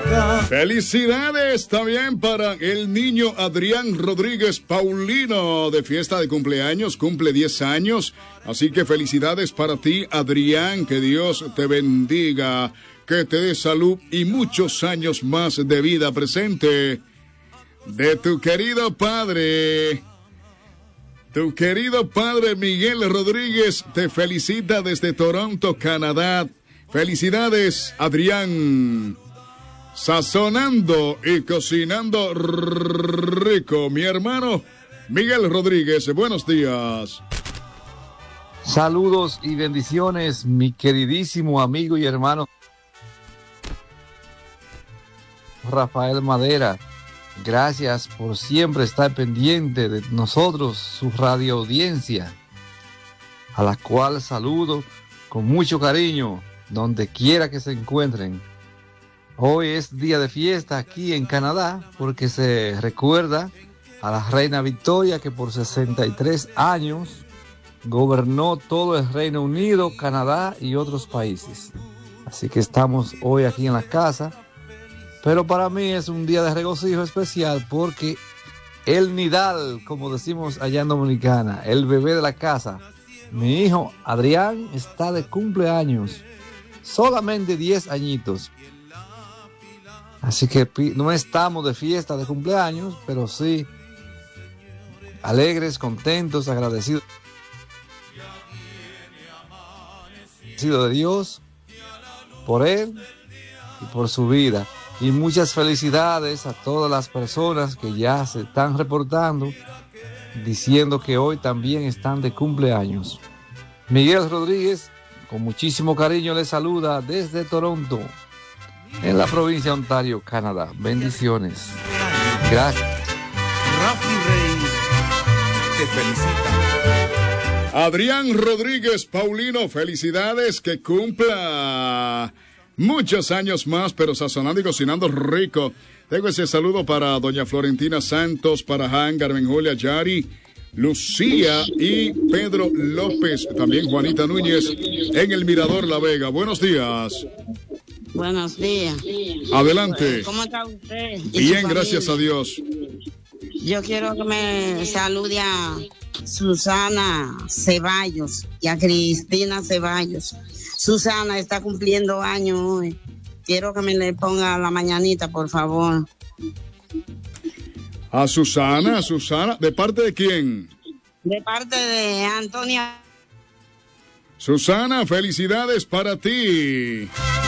Felicidades también para el niño Adrián Rodríguez Paulino, de fiesta de cumpleaños, cumple 10 años. Así que felicidades para ti, Adrián, que Dios te bendiga, que te dé salud y muchos años más de vida presente. De tu querido padre Miguel Rodríguez te felicita desde Toronto, Canadá. Felicidades, Adrián. Sazonando y cocinando rico, mi hermano Miguel Rodríguez, buenos días. Saludos y bendiciones, mi queridísimo amigo y hermano Rafael Madera. Gracias por siempre estar pendiente de nosotros, su radio audiencia, a la cual saludo con mucho cariño, donde quiera que se encuentren. Hoy es día de fiesta aquí en Canadá porque se recuerda a la reina Victoria, que por 63 años gobernó todo el Reino Unido, Canadá y otros países. Así que estamos hoy aquí en la casa, pero para mí es un día de regocijo especial porque el nidal, como decimos allá en Dominicana, el bebé de la casa, mi hijo Adrián, está de cumpleaños, solamente 10 añitos. Así que no estamos de fiesta de cumpleaños, pero sí alegres, contentos, agradecidos de Dios por él y por su vida. Y muchas felicidades a todas las personas que ya se están reportando diciendo que hoy también están de cumpleaños. Miguel Rodríguez, con muchísimo cariño, le saluda desde Toronto, en la provincia de Ontario, Canadá. Bendiciones. Gracias. Rafi Rey te felicita. Adrián Rodríguez Paulino, felicidades, que cumpla muchos años más, pero sazonando y cocinando rico. Tengo ese saludo para doña Florentina Santos, para Han, Carmen Julia, Yari, Lucía y Pedro López, también Juanita Núñez en el Mirador La Vega. Buenos días. Buenos días. Adelante. ¿Cómo está usted? Bien, gracias a Dios. Yo quiero que me salude a Susana Ceballos y a Cristina Ceballos. Susana está cumpliendo años hoy. Quiero que me le ponga la mañanita, por favor. A Susana, ¿de parte de quién? De parte de Antonia. Susana, felicidades para ti.